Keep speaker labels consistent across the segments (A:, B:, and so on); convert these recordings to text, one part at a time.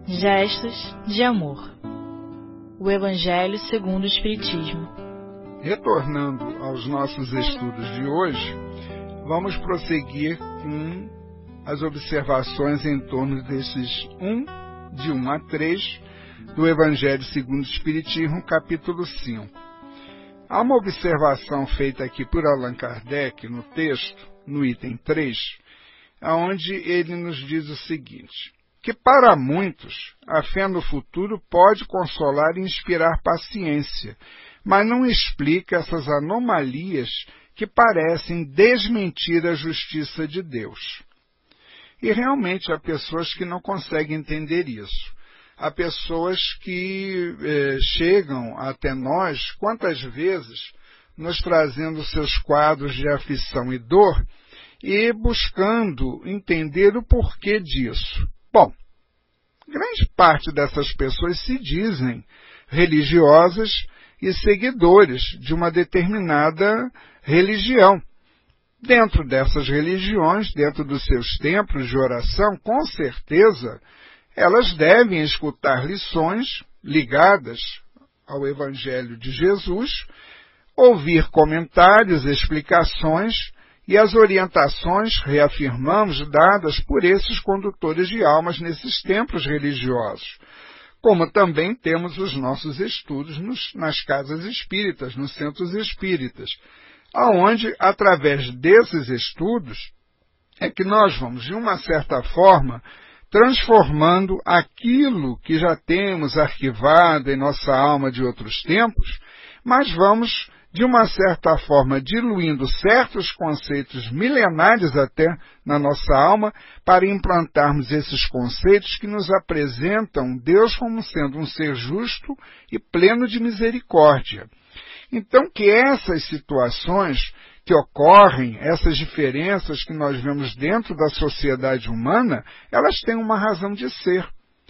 A: Gestos de amor. O Evangelho segundo o Espiritismo.
B: Retornando aos nossos estudos de hoje, vamos prosseguir com as observações em torno desses de 1 a 3 do Evangelho segundo o Espiritismo, capítulo 5. Há uma observação feita aqui por Allan Kardec no texto, no item 3, onde ele nos diz o seguinte: que para muitos a fé no futuro pode consolar e inspirar paciência, mas não explica essas anomalias que parecem desmentir a justiça de Deus. E realmente há pessoas que não conseguem entender isso. Há pessoas que chegam até nós, quantas vezes, nos trazendo seus quadros de aflição e dor e buscando entender o porquê disso. Bom, grande parte dessas pessoas se dizem religiosas e seguidores de uma determinada religião. Dentro dessas religiões, dentro dos seus templos de oração, com certeza, elas devem escutar lições ligadas ao Evangelho de Jesus, ouvir comentários, explicações e as orientações, reafirmamos, dadas por esses condutores de almas nesses templos religiosos. Como também temos os nossos estudos nas casas espíritas, nos centros espíritas, onde, através desses estudos, é que nós vamos, de uma certa forma, transformando aquilo que já temos arquivado em nossa alma de outros tempos, mas vamos, de uma certa forma, diluindo certos conceitos milenares até na nossa alma, para implantarmos esses conceitos que nos apresentam Deus como sendo um ser justo e pleno de misericórdia. Então, que essas situações que ocorrem, essas diferenças que nós vemos dentro da sociedade humana, elas têm uma razão de ser.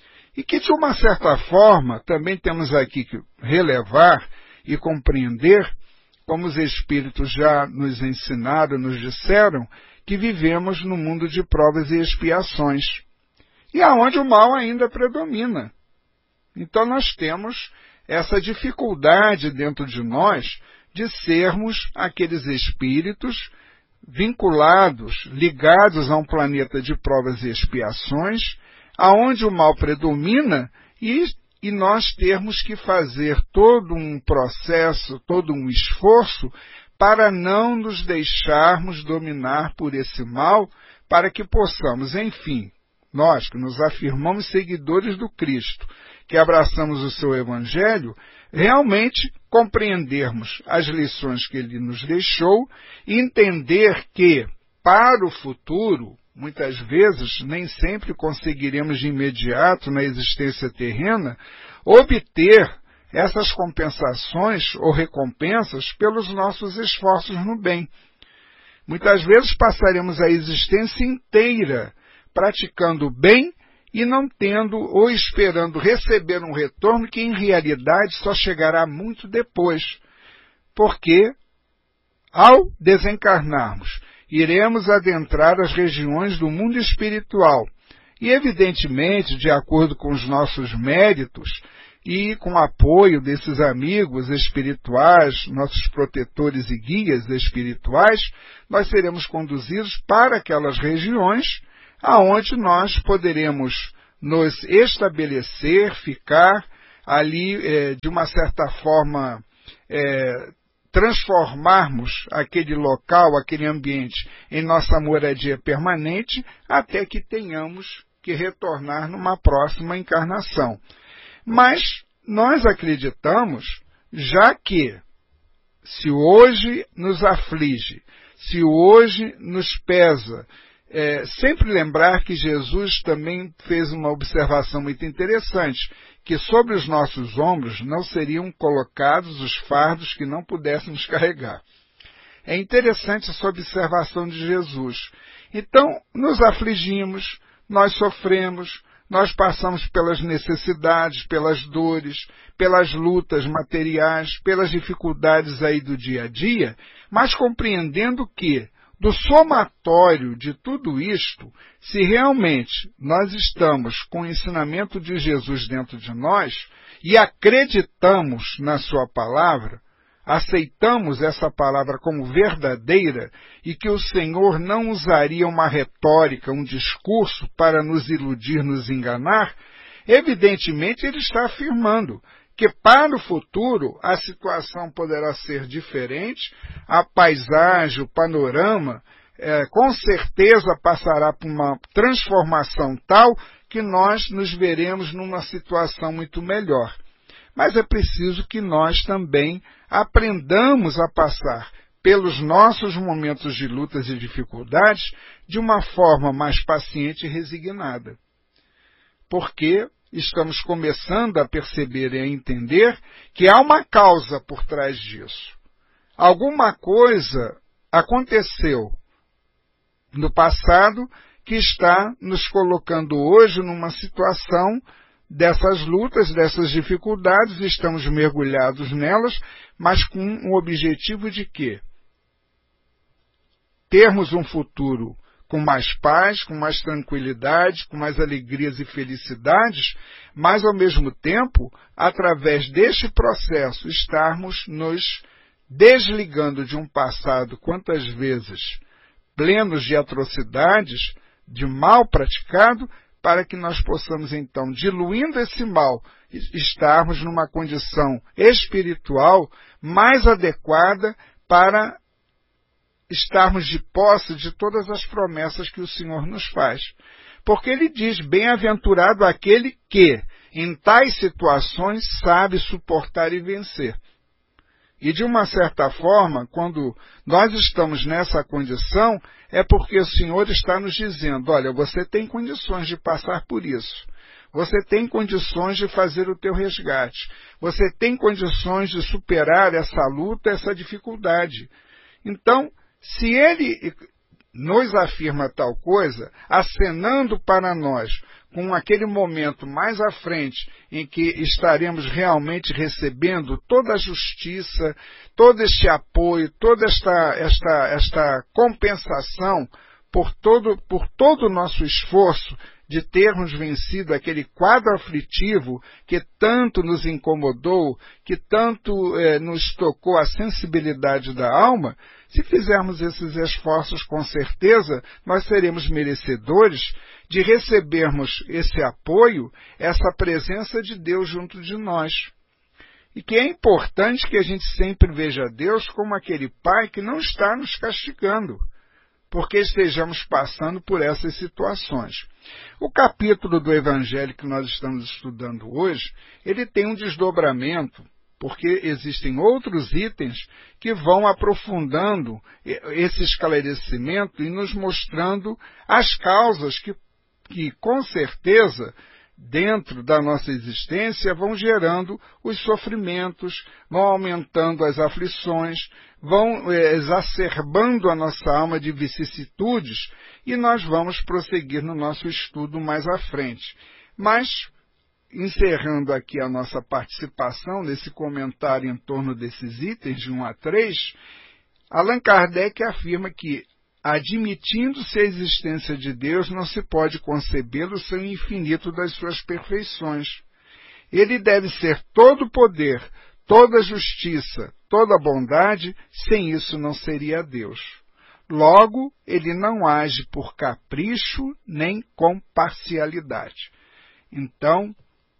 B: E que, de uma certa forma, também temos aqui que relevar e compreender, como os Espíritos já nos ensinaram, nos disseram, que vivemos no mundo de provas e expiações, e aonde o mal ainda predomina. Então nós temos essa dificuldade dentro de nós de sermos aqueles espíritos vinculados, ligados a um planeta de provas e expiações, aonde o mal predomina e nós termos que fazer todo um processo, todo um esforço para não nos deixarmos dominar por esse mal, para que possamos, enfim, nós que nos afirmamos seguidores do Cristo, que abraçamos o seu Evangelho, realmente compreendermos as lições que ele nos deixou e entender que, para o futuro, muitas vezes, nem sempre conseguiremos de imediato, na existência terrena, obter essas compensações ou recompensas pelos nossos esforços no bem. Muitas vezes passaremos a existência inteira praticando o bem e não tendo ou esperando receber um retorno que, em realidade, só chegará muito depois, porque, ao desencarnarmos, iremos adentrar as regiões do mundo espiritual e, evidentemente, de acordo com os nossos méritos e com o apoio desses amigos espirituais, nossos protetores e guias espirituais, nós seremos conduzidos para aquelas regiões aonde nós poderemos nos estabelecer, ficar ali, de uma certa forma, transformarmos aquele local, aquele ambiente em nossa moradia permanente, até que tenhamos que retornar numa próxima encarnação. Mas nós acreditamos, já que se hoje nos aflige, se hoje nos pesa, sempre lembrar que Jesus também fez uma observação muito interessante, que sobre os nossos ombros não seriam colocados os fardos que não pudéssemos carregar. É interessante essa observação de Jesus. Então, nos afligimos, nós sofremos, nós passamos pelas necessidades, pelas dores, pelas lutas materiais, pelas dificuldades aí do dia a dia, mas compreendendo que do somatório de tudo isto, se realmente nós estamos com o ensinamento de Jesus dentro de nós e acreditamos na sua palavra, aceitamos essa palavra como verdadeira e que o Senhor não usaria uma retórica, um discurso para nos iludir, nos enganar, evidentemente ele está afirmando que para o futuro a situação poderá ser diferente, a paisagem, o panorama, com certeza passará por uma transformação tal que nós nos veremos numa situação muito melhor. Mas é preciso que nós também aprendamos a passar pelos nossos momentos de lutas e dificuldades de uma forma mais paciente e resignada. Porque estamos começando a perceber e a entender que há uma causa por trás disso. Alguma coisa aconteceu no passado que está nos colocando hoje numa situação dessas lutas, dessas dificuldades, estamos mergulhados nelas, mas com o objetivo de quê? Termos um futuro com mais paz, com mais tranquilidade, com mais alegrias e felicidades, mas ao mesmo tempo, através deste processo, estarmos nos desligando de um passado, quantas vezes, plenos de atrocidades, de mal praticado, para que nós possamos então, diluindo esse mal, estarmos numa condição espiritual mais adequada para estarmos de posse de todas as promessas que o Senhor nos faz. Porque ele diz, bem-aventurado aquele que, em tais situações, sabe suportar e vencer. E de uma certa forma, quando nós estamos nessa condição, é porque o Senhor está nos dizendo, olha, você tem condições de passar por isso. Você tem condições de fazer o teu resgate. Você tem condições de superar essa luta, essa dificuldade. Então, se ele nos afirma tal coisa, acenando para nós com aquele momento mais à frente em que estaremos realmente recebendo toda a justiça, todo este apoio, toda esta compensação por todo o nosso esforço de termos vencido aquele quadro aflitivo que tanto nos incomodou, que tanto nos tocou a sensibilidade da alma, se fizermos esses esforços, com certeza, nós seremos merecedores de recebermos esse apoio, essa presença de Deus junto de nós. E que é importante que a gente sempre veja Deus como aquele Pai que não está nos castigando, porque estejamos passando por essas situações. O capítulo do Evangelho que nós estamos estudando hoje, ele tem um desdobramento, porque existem outros itens que vão aprofundando esse esclarecimento e nos mostrando as causas que com certeza, dentro da nossa existência, vão gerando os sofrimentos, vão aumentando as aflições, vão exacerbando a nossa alma de vicissitudes, e nós vamos prosseguir no nosso estudo mais à frente. Mas, encerrando aqui a nossa participação nesse comentário em torno desses itens de 1 a 3, Allan Kardec afirma que, admitindo-se a existência de Deus, não se pode concebê-lo sem o infinito das suas perfeições. Ele deve ser todo poder, toda justiça, toda bondade, sem isso não seria Deus. Logo, ele não age por capricho nem com parcialidade. Então,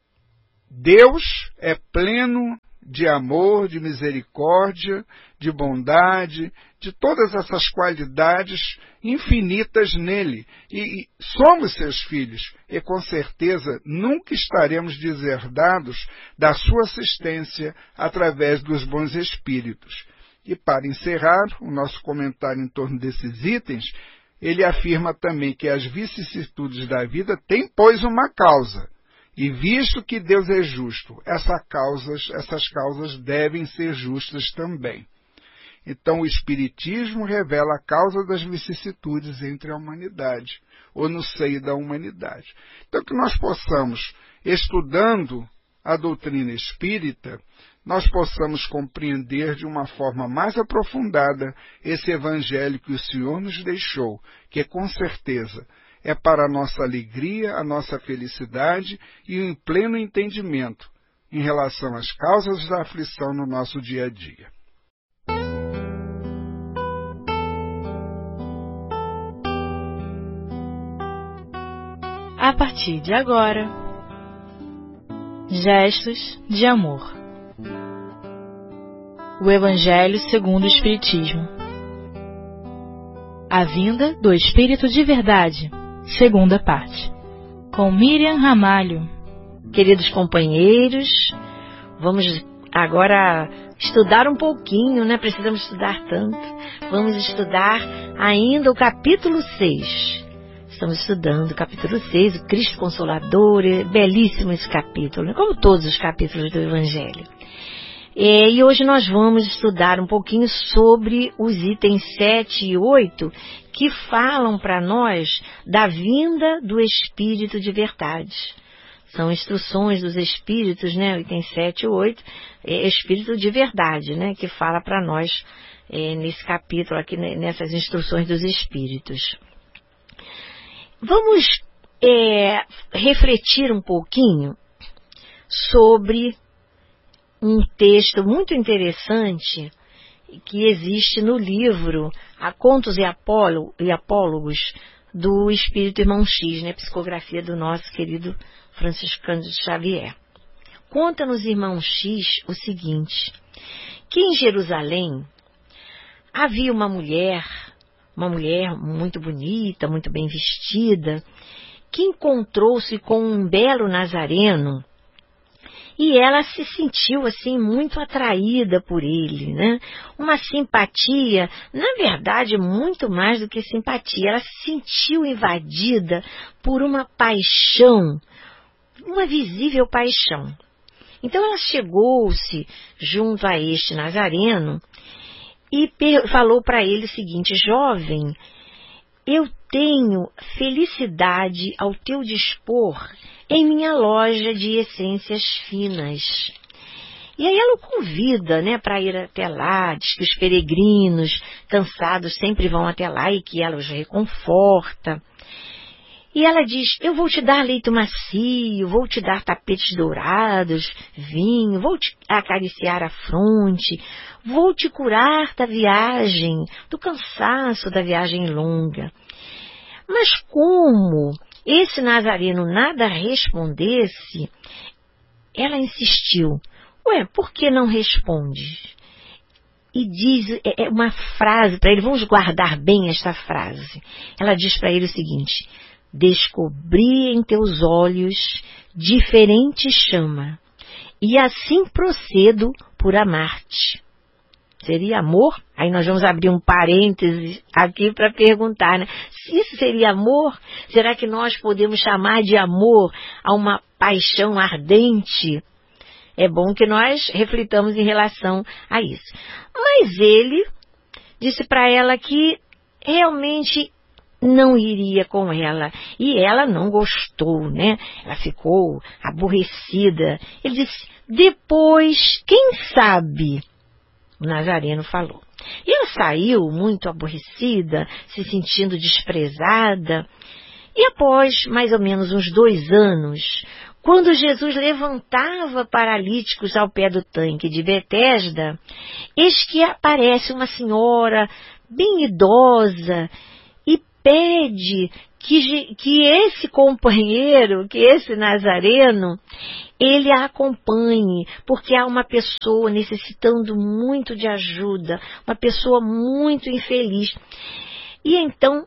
B: Deus é pleno de amor, de misericórdia, de bondade, de todas essas qualidades infinitas nele. E somos seus filhos, e com certeza nunca estaremos deserdados da sua assistência através dos bons espíritos. E para encerrar o nosso comentário em torno desses itens, ele afirma também que as vicissitudes da vida têm, pois, uma causa. E visto que Deus é justo, essas causas devem ser justas também. Então o Espiritismo revela a causa das vicissitudes entre a humanidade, ou no seio da humanidade. Então que nós possamos, estudando a doutrina espírita, nós possamos compreender de uma forma mais aprofundada esse evangelho que o Senhor nos deixou, que com certeza é para a nossa alegria, a nossa felicidade e um pleno entendimento em relação às causas da aflição no nosso dia a dia.
A: A partir de agora, Gestos de Amor. O Evangelho segundo o Espiritismo. A vinda do Espírito de Verdade, segunda parte. Com Miriam Ramalho.
C: Queridos companheiros, vamos agora estudar um pouquinho, né? Precisamos estudar tanto. Vamos estudar ainda o capítulo 6. Estamos estudando o capítulo 6, o Cristo Consolador. É belíssimo esse capítulo, né? Como todos os capítulos do Evangelho. E hoje nós vamos estudar um pouquinho sobre os itens 7 e 8, que falam para nós da vinda do Espírito de Verdade. São instruções dos Espíritos, né? Item 7 e 8, Espírito de Verdade, né? Que fala para nós nesse capítulo aqui, nessas instruções dos Espíritos. Vamos refletir um pouquinho sobre um texto muito interessante que existe no livro A Contos e Apólogos do Espírito Irmão X, né? Psicografia do nosso querido Franciscano de Xavier. Conta-nos Irmão X o seguinte, que em Jerusalém havia uma mulher muito bonita, muito bem vestida, que encontrou-se com um belo nazareno. E ela se sentiu, assim, muito atraída por ele, né? Uma simpatia, na verdade, muito mais do que simpatia. Ela se sentiu invadida por uma paixão, uma visível paixão. Então ela chegou-se junto a este nazareno e falou para ele o seguinte: jovem, eu tenho felicidade ao teu dispor em minha loja de essências finas. E aí ela o convida, né, para ir até lá, diz que os peregrinos cansados sempre vão até lá e que ela os reconforta. E ela diz, eu vou te dar leito macio, vou te dar tapetes dourados, vinho, vou te acariciar a fronte, vou te curar da viagem, do cansaço da viagem longa. Mas como esse nazareno nada respondesse, ela insistiu, por que não responde? E diz uma frase para ele, vamos guardar bem esta frase. Ela diz para ele o seguinte: descobri em teus olhos diferente chama, e assim procedo por amar-te. Seria amor? Aí nós vamos abrir um parêntese aqui para perguntar, né? Se isso seria amor, será que nós podemos chamar de amor a uma paixão ardente? É bom que nós reflitamos em relação a isso. Mas ele disse para ela que realmente não iria com ela. E ela não gostou, né? Ela ficou aborrecida. Ele disse, depois, quem sabe? O nazareno falou. E ela saiu muito aborrecida, se sentindo desprezada. E após mais ou menos uns 2 anos, quando Jesus levantava paralíticos ao pé do tanque de Betesda, eis que aparece uma senhora bem idosa e pede que esse companheiro, que esse nazareno, ele a acompanhe, porque há uma pessoa necessitando muito de ajuda, uma pessoa muito infeliz. E então,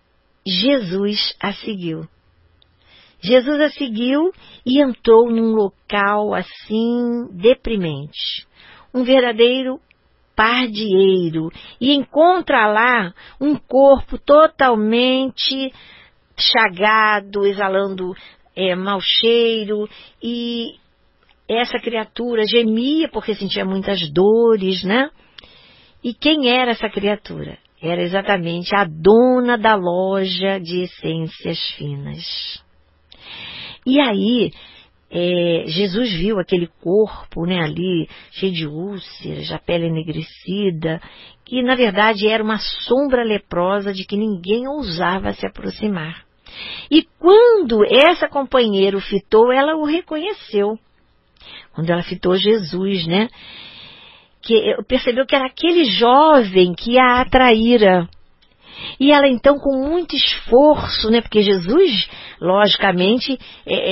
C: Jesus a seguiu. Jesus a seguiu e entrou num local assim deprimente. Um verdadeiro pardieiro. E encontra lá um corpo totalmente chagado, exalando mau cheiro, e essa criatura gemia porque sentia muitas dores, né? E quem era essa criatura? Era exatamente a dona da loja de essências finas. E aí, Jesus viu aquele corpo, né, ali, cheio de úlceras, a pele enegrecida, que na verdade era uma sombra leprosa de que ninguém ousava se aproximar. E quando essa companheira o fitou, ela o reconheceu. Quando ela fitou Jesus, né, que percebeu que era aquele jovem que a atraíra. E ela então, com muito esforço, né, porque Jesus, logicamente,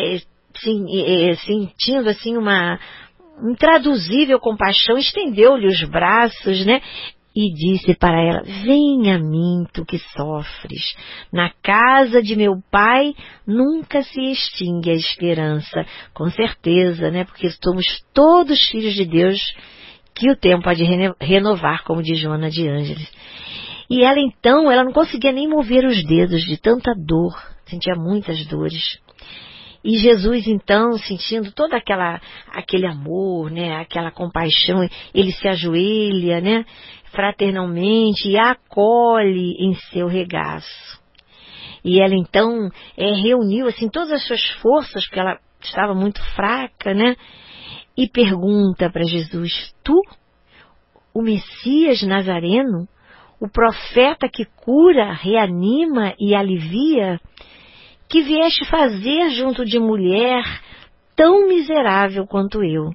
C: sentindo assim uma intraduzível compaixão, estendeu-lhe os braços, né, e disse para ela: venha a mim, tu que sofres. Na casa de meu pai nunca se extingue a esperança. Com certeza, né, porque somos todos filhos de Deus, que o tempo há de renovar, como diz Joana de Ângeles. E ela então, ela não conseguia nem mover os dedos de tanta dor, sentia muitas dores. E Jesus então, sentindo todo aquele amor, né, aquela compaixão, ele se ajoelha, né, fraternalmente, e a acolhe em seu regaço. E ela então reuniu assim todas as suas forças, porque ela estava muito fraca, né, e pergunta para Jesus: tu, o Messias Nazareno, o profeta que cura, reanima e alivia, que vieste fazer junto de mulher tão miserável quanto eu?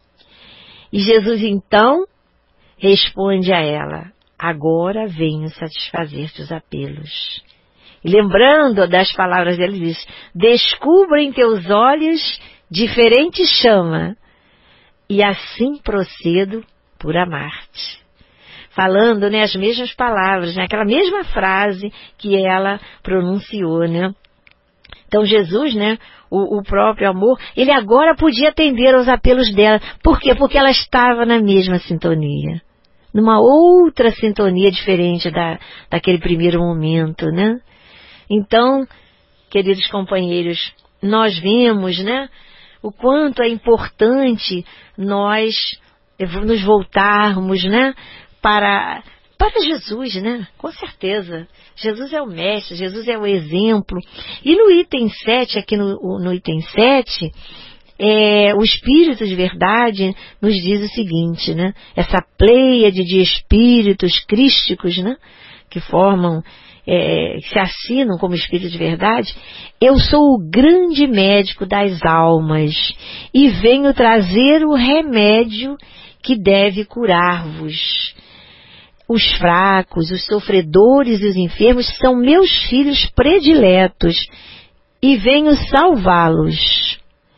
C: E Jesus então responde a ela: agora venho satisfazer teus apelos. E lembrando das palavras dele, diz: descubra em teus olhos diferente chama, e assim procedo por amar-te. Falando, né, as mesmas palavras, né, aquela mesma frase que ela pronunciou, né? Então Jesus, né, o próprio amor, ele agora podia atender aos apelos dela. Por quê? Porque ela estava na mesma sintonia. Numa outra sintonia diferente daquele primeiro momento, né? Então, queridos companheiros, nós vemos, né, o quanto é importante nós nos voltarmos, né, para Jesus, né? Com certeza. Jesus é o mestre, Jesus é o exemplo. E no item 7, aqui no item 7, o Espírito de Verdade nos diz o seguinte, né? Essa pleiade de espíritos crísticos, né, que formam, que se assinam como Espírito de Verdade: eu sou o grande médico das almas e venho trazer o remédio que deve curar-vos. Os fracos, os sofredores e os enfermos são meus filhos prediletos e venho salvá-los.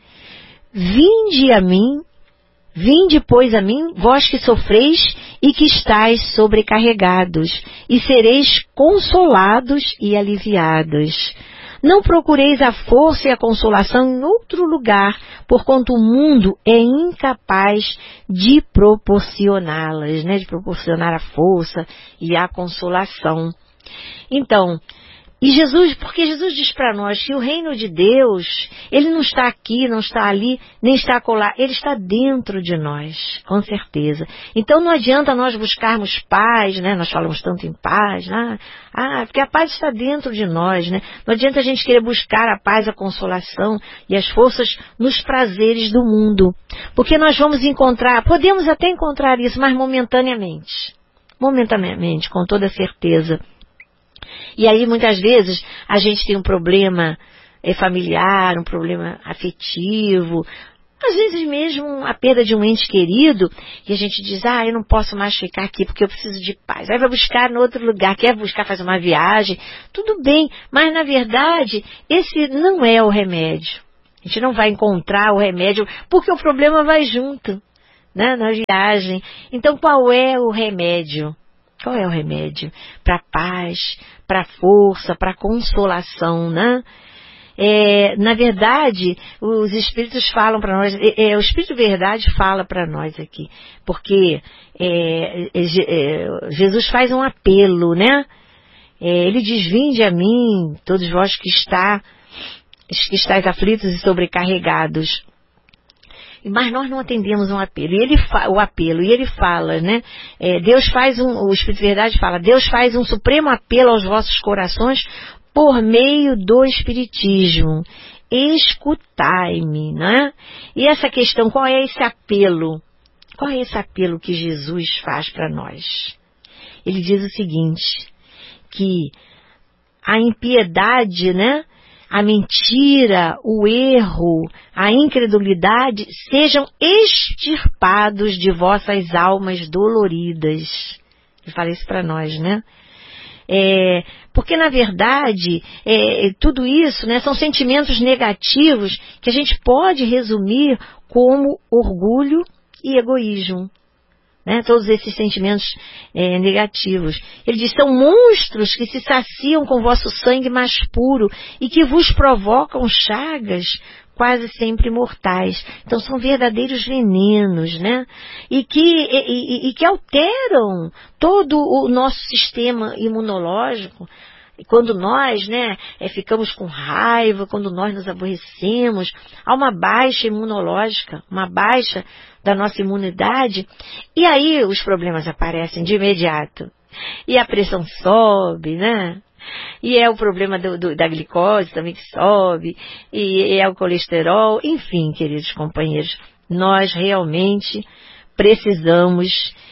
C: Vinde a mim, vinde, pois, a mim, vós que sofreis e que estáis sobrecarregados, e sereis consolados e aliviados. Não procureis a força e a consolação em outro lugar, porquanto o mundo é incapaz de proporcioná-las, né? De proporcionar a força e a consolação. Então, e Jesus, porque Jesus diz para nós que o reino de Deus, ele não está aqui, não está ali, nem está acolá, ele está dentro de nós, com certeza. Então não adianta nós buscarmos paz, né? Nós falamos tanto em paz, né? Porque a paz está dentro de nós, né? Não adianta a gente querer buscar a paz, a consolação e as forças nos prazeres do mundo, porque nós vamos encontrar, podemos até encontrar isso, mas momentaneamente, com toda certeza. E aí, muitas vezes, a gente tem um problema familiar, um problema afetivo, às vezes mesmo a perda de um ente querido, e a gente diz: eu não posso mais ficar aqui porque eu preciso de paz. Aí vai buscar em outro lugar, quer buscar fazer uma viagem, tudo bem, mas na verdade, esse não é o remédio. A gente não vai encontrar o remédio, porque o problema vai junto, né, na viagem. Então, qual é o remédio? Qual é o remédio? Para paz, para força, para consolação, né? Na verdade, os Espíritos falam para nós, o Espírito de Verdade fala para nós aqui, porque Jesus faz um apelo, né? Ele diz: vinde a mim, todos vós que estáis aflitos e sobrecarregados. Mas nós não atendemos um apelo. E ele fala, né? O Espírito de Verdade fala: Deus faz um supremo apelo aos vossos corações por meio do Espiritismo. escutai-me, né? E essa questão, qual é esse apelo? Qual é esse apelo que Jesus faz para nós? Ele diz o seguinte, que a impiedade, né? A mentira, o erro, a incredulidade sejam extirpados de vossas almas doloridas. Ele fala isso para nós, né? Porque, na verdade, tudo isso, né, são sentimentos negativos que a gente pode resumir como orgulho e egoísmo. Né, todos esses sentimentos negativos. Ele diz, são monstros que se saciam com vosso sangue mais puro e que vos provocam chagas quase sempre mortais. Então são verdadeiros venenos, né? E que alteram todo o nosso sistema imunológico. Quando nós, né, ficamos com raiva, quando nós nos aborrecemos, há uma baixa imunológica, uma baixa da nossa imunidade, e aí os problemas aparecem de imediato. E a pressão sobe, né? E é o problema da glicose também que sobe, e é o colesterol, enfim, queridos companheiros, nós realmente precisamos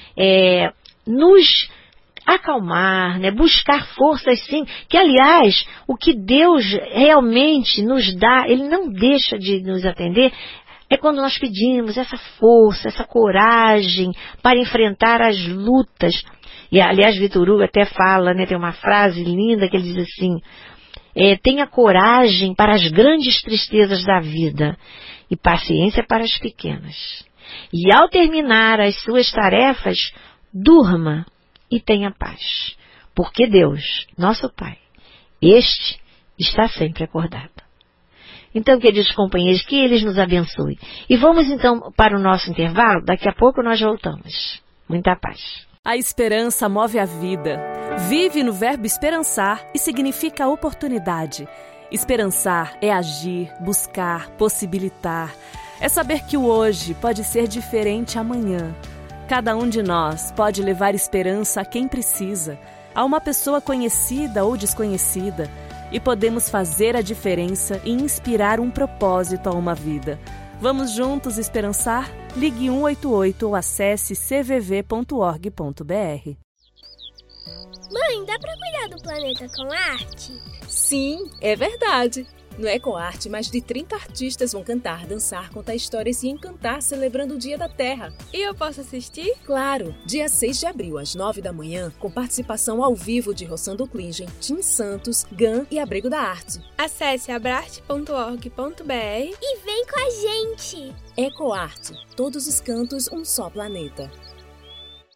C: nos acalmar, né? Buscar forças sim, que aliás, o que Deus realmente nos dá, Ele não deixa de nos atender, é quando nós pedimos essa força, essa coragem para enfrentar as lutas. E aliás, Vitor Hugo até fala, né? Tem uma frase linda que ele diz assim, tenha coragem para as grandes tristezas da vida e paciência para as pequenas. E ao terminar as suas tarefas, durma e tenha paz, porque Deus, nosso Pai, este está sempre acordado. Então, queridos companheiros, que Ele nos abençoe. E vamos então para o nosso intervalo, daqui a pouco nós voltamos. Muita paz.
D: A esperança move a vida. Vive no verbo esperançar e significa oportunidade. Esperançar é agir, buscar, possibilitar. É saber que o hoje pode ser diferente amanhã. Cada um de nós pode levar esperança a quem precisa, a uma pessoa conhecida ou desconhecida, e podemos fazer a diferença e inspirar um propósito a uma vida. Vamos juntos esperançar? Ligue 188 ou acesse cvv.org.br.
E: Mãe, dá pra cuidar do planeta com arte?
F: Sim, é verdade. No EcoArte, mais de 30 artistas vão cantar, dançar, contar histórias e encantar celebrando o Dia da Terra.
E: E eu posso assistir?
F: Claro! Dia 6 de abril, às 9 da manhã, com participação ao vivo de Rossando Klingen, Tim Santos, GAN e Abrigo da Arte.
E: Acesse abrarte.org.br e vem com a gente!
F: EcoArte, todos os cantos, um só planeta.